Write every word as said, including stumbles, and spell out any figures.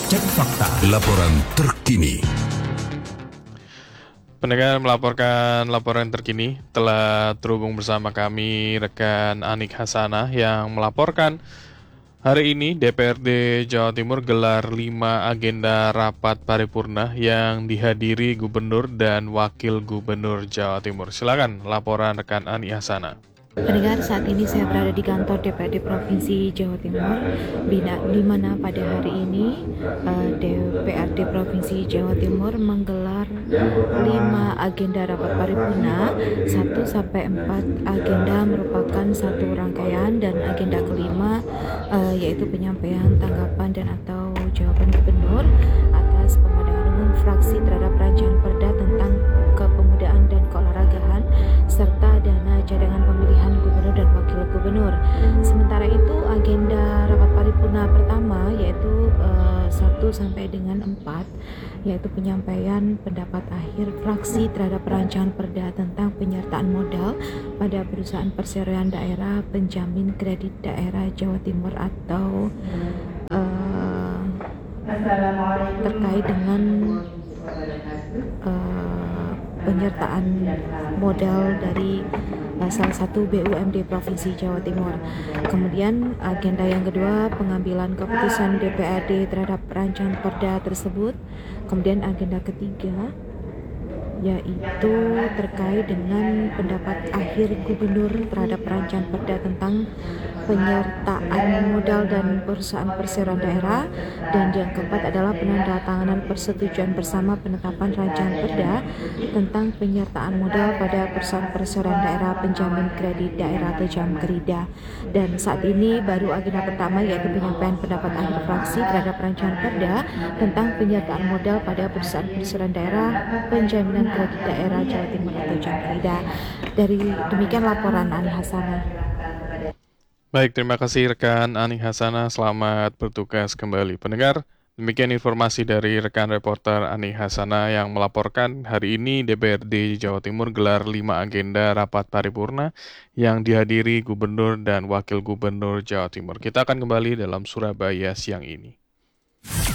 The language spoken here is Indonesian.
Cek fakta, laporan terkini. Pendengar melaporkan laporan terkini, telah terhubung bersama kami rekan Anik Hasanah yang melaporkan hari ini D P R D Jawa Timur gelar lima agenda rapat paripurna yang dihadiri Gubernur dan Wakil Gubernur Jawa Timur. Silakan laporan rekan Anik Hasanah. Pendengar, saat ini saya berada di kantor D P R D Provinsi Jawa Timur, di mana pada hari ini uh, D P R D Provinsi Jawa Timur menggelar lima agenda rapat paripurna. Satu sampai empat agenda merupakan satu rangkaian, dan agenda kelima uh, yaitu penyampaian tanggapan dan atau jawaban Gubernur atas pemandangan umum fraksi terhadap rancangan perda tentang kepemudaan dan keolahragaan serta dana cadangan pemilihan gubernur dan wakil gubernur. Sementara itu agenda rapat paripurna pertama yaitu uh, satu sampai dengan empat yaitu penyampaian pendapat akhir fraksi terhadap rancangan perda tentang penyertaan modal pada perusahaan perseroan daerah penjamin kredit daerah Jawa Timur atau uh, terkait dengan uh, penyertaan modal dari uh, salah satu B U M D Provinsi Jawa Timur. Kemudian agenda yang kedua pengambilan keputusan D P R D terhadap rancangan perda tersebut. Kemudian agenda ketiga yaitu terkait dengan pendapat akhir Gubernur terhadap rancangan perda tentang penyertaan modal dan perusahaan perseroan daerah, dan yang keempat adalah penandatanganan persetujuan bersama penetapan rancangan perda tentang penyertaan modal pada perusahaan perseroan daerah penjamin kredit daerah atau Jamkrida. Dan saat ini baru agenda pertama yaitu penyampaian pendapat akhir fraksi terhadap rancangan perda tentang penyertaan modal pada perusahaan perseroan daerah penjaminan kredit daerah Jawa Timur atau Jamkrida. Dari demikian laporan Ani Hasanah. Baik, terima kasih rekan Anik Hasanah, selamat bertugas kembali. Pendengar, demikian informasi dari rekan reporter Anik Hasanah yang melaporkan hari ini D P R D Jawa Timur gelar lima agenda rapat paripurna yang dihadiri Gubernur dan Wakil Gubernur Jawa Timur. Kita akan kembali dalam Surabaya siang ini.